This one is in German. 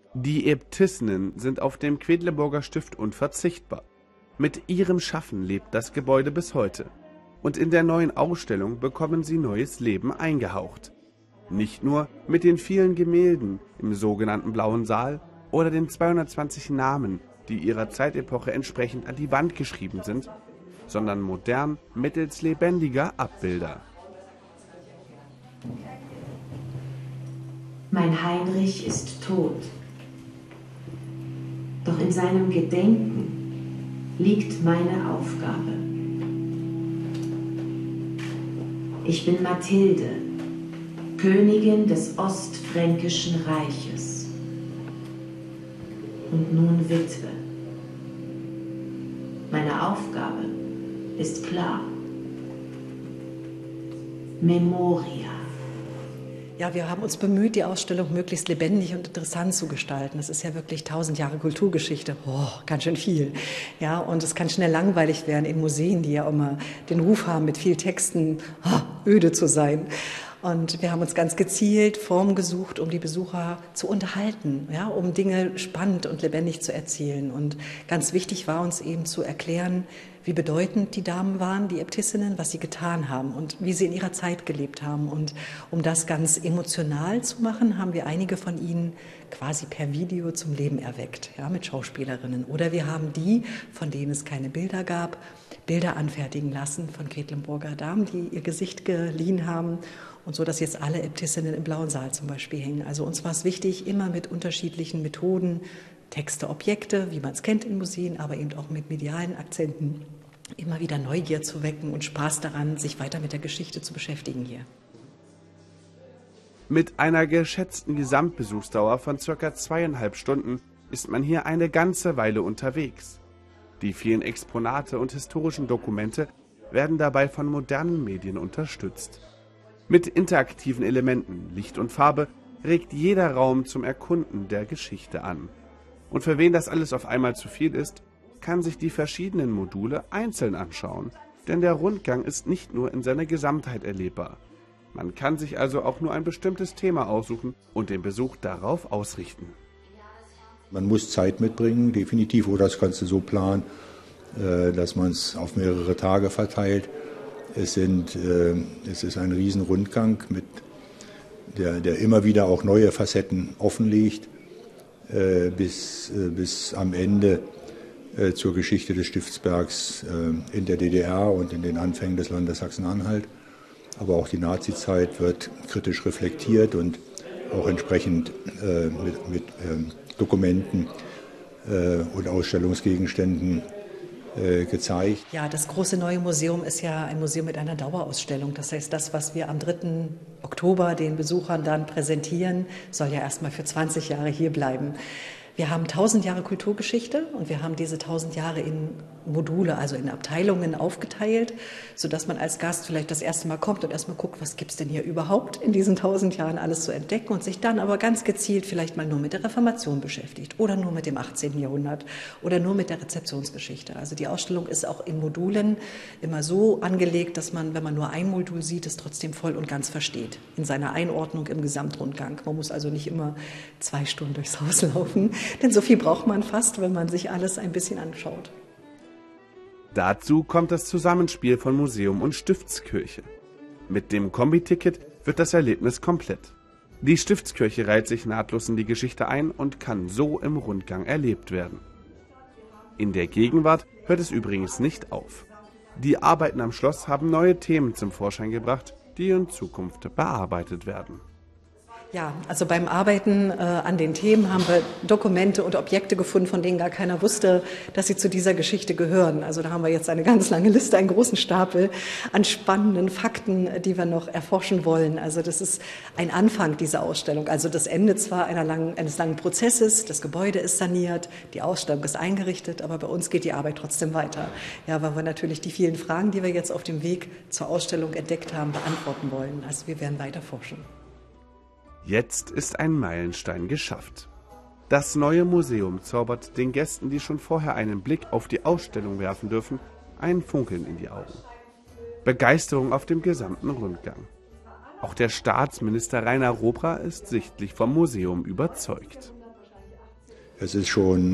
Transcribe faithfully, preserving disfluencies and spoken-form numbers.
Die Äbtissinnen sind auf dem Quedlinburger Stift unverzichtbar. Mit ihrem Schaffen lebt das Gebäude bis heute. Und in der neuen Ausstellung bekommen sie neues Leben eingehaucht. Nicht nur mit den vielen Gemälden im sogenannten Blauen Saal oder den zweihundertzwanzig Namen, die ihrer Zeitepoche entsprechend an die Wand geschrieben sind, sondern modern mittels lebendiger Abbilder. Mein Heinrich ist tot. Doch in seinem Gedenken liegt meine Aufgabe. Ich bin Mathilde, Königin des Ostfränkischen Reiches und nun Witwe. Meine Aufgabe ist klar. Memoria. Ja, wir haben uns bemüht, die Ausstellung möglichst lebendig und interessant zu gestalten. Es ist ja wirklich tausend Jahre Kulturgeschichte. Oh, ganz schön viel. Ja, und es kann schnell langweilig werden in Museen, die ja immer den Ruf haben, mit viel Texten oh, öde zu sein. Und wir haben uns ganz gezielt Formen gesucht, um die Besucher zu unterhalten, ja, um Dinge spannend und lebendig zu erzählen. Und ganz wichtig war uns eben zu erklären, wie bedeutend die Damen waren, die Äbtissinnen, was sie getan haben und wie sie in ihrer Zeit gelebt haben. Und um das ganz emotional zu machen, haben wir einige von ihnen quasi per Video zum Leben erweckt, ja, mit Schauspielerinnen. Oder wir haben die, von denen es keine Bilder gab, Bilder anfertigen lassen von Quedlinburger Damen, die ihr Gesicht geliehen haben. Und so, dass jetzt alle Äbtissinnen im Blauen Saal zum Beispiel hängen. Also uns war es wichtig, immer mit unterschiedlichen Methoden, Texte, Objekte, wie man es kennt in Museen, aber eben auch mit medialen Akzenten, immer wieder Neugier zu wecken und Spaß daran, sich weiter mit der Geschichte zu beschäftigen hier. Mit einer geschätzten Gesamtbesuchsdauer von circa zweieinhalb Stunden ist man hier eine ganze Weile unterwegs. Die vielen Exponate und historischen Dokumente werden dabei von modernen Medien unterstützt. Mit interaktiven Elementen, Licht und Farbe regt jeder Raum zum Erkunden der Geschichte an. Und für wen das alles auf einmal zu viel ist, kann sich die verschiedenen Module einzeln anschauen, denn der Rundgang ist nicht nur in seiner Gesamtheit erlebbar. Man kann sich also auch nur ein bestimmtes Thema aussuchen und den Besuch darauf ausrichten. Man muss Zeit mitbringen, definitiv, oder das kannst du so planen, dass man es auf mehrere Tage verteilt. Es, sind, äh, es ist ein Riesenrundgang, mit der, der immer wieder auch neue Facetten offenlegt, äh, bis, äh, bis am Ende äh, zur Geschichte des Stiftsbergs äh, in der D D R und in den Anfängen des Landes Sachsen-Anhalt. Aber auch die Nazizeit wird kritisch reflektiert und auch entsprechend äh, mit, mit äh, Dokumenten äh, und Ausstellungsgegenständen gezeigt. Ja, das große neue Museum ist ja ein Museum mit einer Dauerausstellung. Das heißt, das, was wir am dritten Oktober den Besuchern dann präsentieren, soll ja erstmal für zwanzig Jahre hier bleiben. Wir haben tausend Jahre Kulturgeschichte und wir haben diese tausend Jahre in Module, also in Abteilungen aufgeteilt, sodass man als Gast vielleicht das erste Mal kommt und erstmal guckt, was gibt es denn hier überhaupt in diesen tausend Jahren alles zu entdecken und sich dann aber ganz gezielt vielleicht mal nur mit der Reformation beschäftigt oder nur mit dem achtzehnten Jahrhundert oder nur mit der Rezeptionsgeschichte. Also die Ausstellung ist auch in Modulen immer so angelegt, dass man, wenn man nur ein Modul sieht, es trotzdem voll und ganz versteht in seiner Einordnung im Gesamtrundgang. Man muss also nicht immer zwei Stunden durchs Haus laufen, denn so viel braucht man fast, wenn man sich alles ein bisschen anschaut. Dazu kommt das Zusammenspiel von Museum und Stiftskirche. Mit dem Kombiticket wird das Erlebnis komplett. Die Stiftskirche reiht sich nahtlos in die Geschichte ein und kann so im Rundgang erlebt werden. In der Gegenwart hört es übrigens nicht auf. Die Arbeiten am Schloss haben neue Themen zum Vorschein gebracht, die in Zukunft bearbeitet werden. Ja, also beim Arbeiten äh, an den Themen haben wir Dokumente und Objekte gefunden, von denen gar keiner wusste, dass sie zu dieser Geschichte gehören. Also da haben wir jetzt eine ganz lange Liste, einen großen Stapel an spannenden Fakten, die wir noch erforschen wollen. Also das ist ein Anfang dieser Ausstellung. Also das Ende zwar einer langen, eines langen Prozesses, das Gebäude ist saniert, die Ausstellung ist eingerichtet, aber bei uns geht die Arbeit trotzdem weiter. Ja, weil wir natürlich die vielen Fragen, die wir jetzt auf dem Weg zur Ausstellung entdeckt haben, beantworten wollen. Also wir werden weiter forschen. Jetzt ist ein Meilenstein geschafft. Das neue Museum zaubert den Gästen, die schon vorher einen Blick auf die Ausstellung werfen dürfen, ein Funkeln in die Augen. Begeisterung auf dem gesamten Rundgang. Auch der Staatsminister Rainer Robra ist sichtlich vom Museum überzeugt. Es ist schon